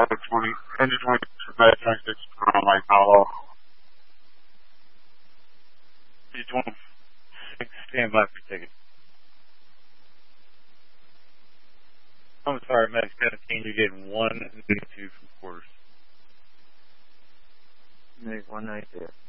20, engine 20, Med 26, Mike Hollow. G26, stand by for ticket. I'm sorry, Med 17, you're getting 192 from quarters. Meg 192.